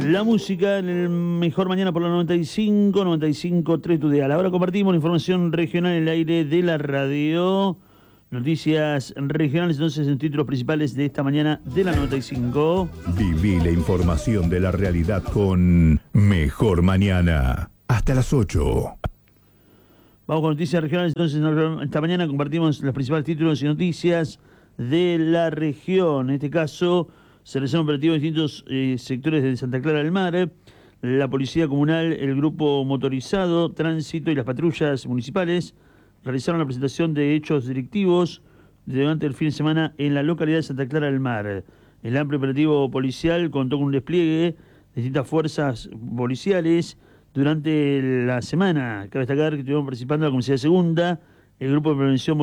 La música en el Mejor Mañana por la 95.3 tu dial. Ahora compartimos la información regional en el aire de la radio. Noticias regionales, entonces, en títulos principales de esta mañana de la 95. Viví la información de la realidad con Mejor Mañana. Hasta las 8. Vamos con noticias regionales, entonces, esta mañana compartimos los principales títulos y noticias de la región. En este caso, se realizaron operativos en distintos sectores de Santa Clara del Mar. La Policía Comunal, el Grupo Motorizado, Tránsito y las patrullas municipales realizaron la presentación de hechos delictivos durante el fin de semana en la localidad de Santa Clara del Mar. El amplio operativo policial contó con un despliegue de distintas fuerzas policiales durante la semana. Cabe destacar que estuvieron participando la Comisaría Segunda, el Grupo de Prevención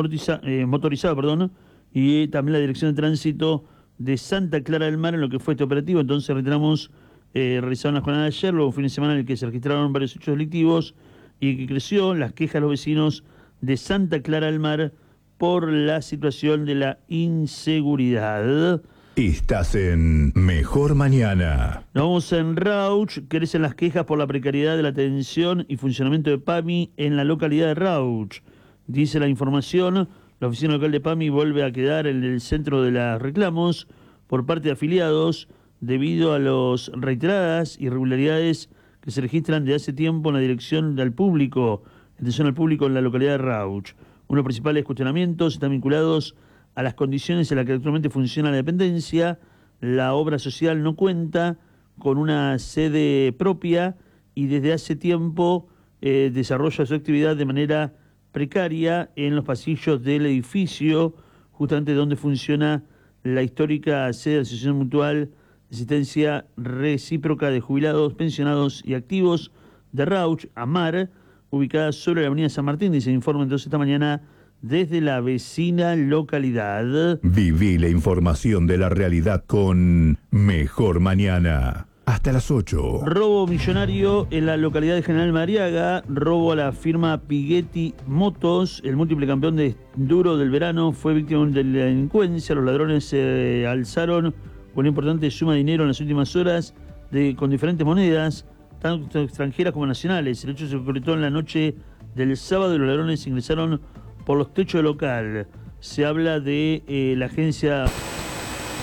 Motorizado, y también la Dirección de Tránsito de Santa Clara del Mar en lo que fue este operativo. Entonces reiteramos, realizaron la jornada de ayer, luego un fin de semana en el que se registraron varios hechos delictivos y que creció las quejas de los vecinos de Santa Clara del Mar por la situación de la inseguridad. Estás en Mejor Mañana. Nos vamos en Rauch. Crecen las quejas por la precariedad de la atención y funcionamiento de PAMI en la localidad de Rauch. Dice la información, la oficina local de PAMI vuelve a quedar en el centro de los reclamos por parte de afiliados debido a las reiteradas irregularidades que se registran de hace tiempo en la dirección del público, atención al público en la localidad de Rauch. Uno de los principales cuestionamientos están vinculados a las condiciones en las que actualmente funciona la dependencia. La obra social no cuenta con una sede propia y desde hace tiempo desarrolla su actividad de manera precaria en los pasillos del edificio, justamente donde funciona la histórica sede de la Asociación Mutual de Asistencia Recíproca de Jubilados, Pensionados y Activos de Rauch, AMAR, ubicada sobre la avenida San Martín. Dice el informe entonces esta mañana desde la vecina localidad. Viví la información de la realidad con Mejor Mañana. Hasta las 8. Robo millonario en la localidad de General Mariaga. Robo a la firma Piguetti Motos. El múltiple campeón de enduro del verano fue víctima de la delincuencia. Los ladrones se alzaron con una importante suma de dinero en las últimas horas con diferentes monedas, tanto extranjeras como nacionales. El hecho se concretó en la noche del sábado y los ladrones ingresaron por los techos del local. Se habla de la agencia